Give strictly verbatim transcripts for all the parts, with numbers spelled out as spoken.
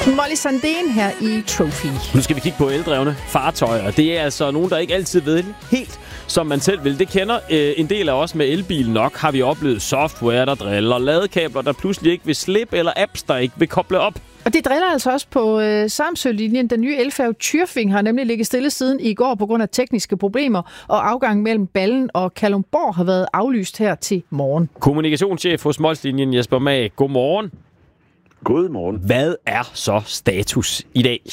Molly Sandén her i Trophy. Nu skal vi kigge på eldrevne fartøjer. Det er altså nogen, der ikke altid ved helt, som man selv vil. Det kender øh, en del af os med elbil nok. Har vi oplevet software, der driller, ladekabler, der pludselig ikke vil slippe, eller apps, der ikke vil koble op. Og det driller altså også på øh, Samsø-linjen. Den nye elfærge Tyrfing har nemlig ligget stille siden i går på grund af tekniske problemer, og afgangen mellem Ballen og Kalundborg har været aflyst her til morgen. Kommunikationschef hos Mols-linjen Jesper Mag. Godmorgen. Godmorgen. Hvad er så status i dag?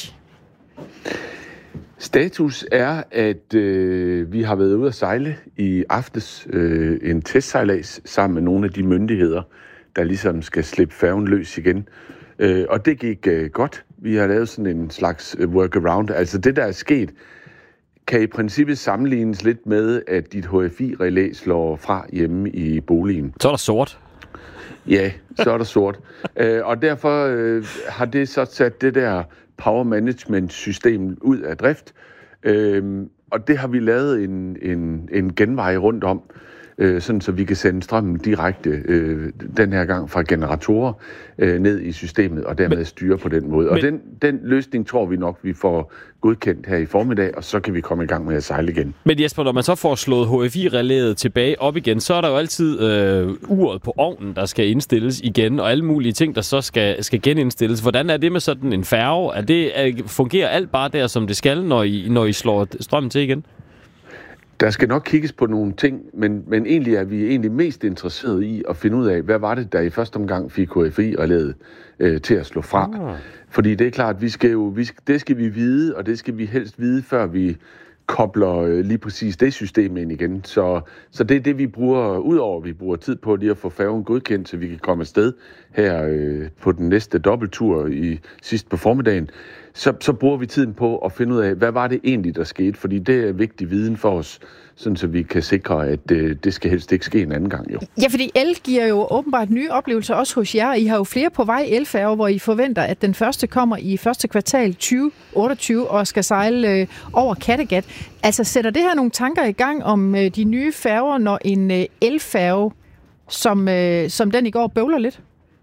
Status er, at øh, vi har været ude at sejle i aftes øh, en testsejlads sammen med nogle af de myndigheder, der ligesom skal slippe færgen løs igen. Øh, og det gik øh, godt. Vi har lavet sådan en slags øh, workaround. Altså det, der er sket, kan i princippet sammenlignes lidt med, at dit H F I-relæ slår fra hjemme i boligen. Så er der sort. Ja, så er der sort. øh, og derfor øh, har det så sat det der power management system ud af drift. Øh, og det har vi lavet en, en, en genvej rundt om, øh, sådan så vi kan sende strømmen direkte øh, den her gang fra generatorer øh, ned i systemet, og dermed styre på den måde. Men, og den, den løsning tror vi nok, vi får godkendt her i formiddag, og så kan vi komme i gang med at sejle igen. Men Jesper, når man så får slået H F I-relæet tilbage op igen, så er der jo altid øh, uret på ovnen, der skal indstilles igen, og alle mulige ting, der så skal, skal genindstilles. Hvordan er det med sådan en færge? Er det, er, fungerer alt bare der, som det skal, når I, når I slår strømmen til igen? Der skal nok kigges på nogle ting, men, men egentlig er vi egentlig mest interesseret i at finde ud af, hvad var det, der i første omgang fik H F I-relæet øh, til at slå fra. Ah. Fordi det er klart, at vi skal jo, vi skal, det skal vi vide, og det skal vi helst vide, før vi kobler øh, lige præcis det system ind igen. Så, så det er det, vi bruger, udover vi bruger tid på lige at få færgen godkendt, så vi kan komme afsted her øh, på den næste dobbelttur i sidst på formiddagen. Så, så bruger vi tiden på at finde ud af, hvad var det egentlig, der skete? Fordi det er vigtig viden for os, sådan så vi kan sikre, at øh, det skal helst ikke ske en anden gang. Jo. Ja, fordi el giver jo åbenbart nye oplevelser også hos jer. I har jo flere på vej elfærger, hvor I forventer, at den første kommer i første kvartal tyve otteogtyve og skal sejle øh, over Kattegat. Altså sætter det her nogle tanker i gang om øh, de nye færger, når en øh, elfærge, som, øh, som den i går, bøvler lidt?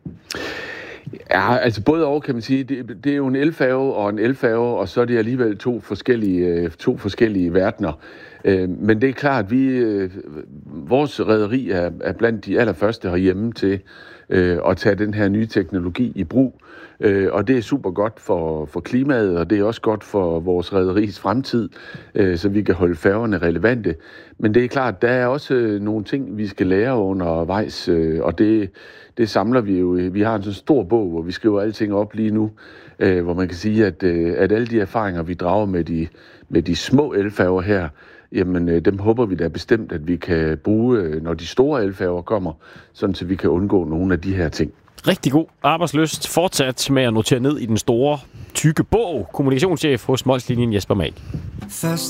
Ja, altså både over kan man sige, det, det er jo en elfærge og en elfærge, og så er det alligevel to forskellige, to forskellige verdener. Men det er klart, at vi, vores rederi er, er blandt de allerførste herhjemme til at tage den her nye teknologi i brug. Og det er super godt for, for klimaet, og det er også godt for vores rederis fremtid, så vi kan holde færgerne relevante. Men det er klart, der er også nogle ting, vi skal lære undervejs, og det, det samler vi jo. Vi har en så stor bog, hvor vi skriver alting op lige nu, hvor man kan sige, at, at alle de erfaringer, vi drager med de, med de små elfærger her, jamen dem håber vi da bestemt, at vi kan bruge, når de store elfærger kommer, sådan så vi kan undgå nogle af de her ting. Rigtig god arbejdslyst. Fortsat med at notere ned i den store, tykke bog. Kommunikationschef hos Mols-linjen Jesper Mag.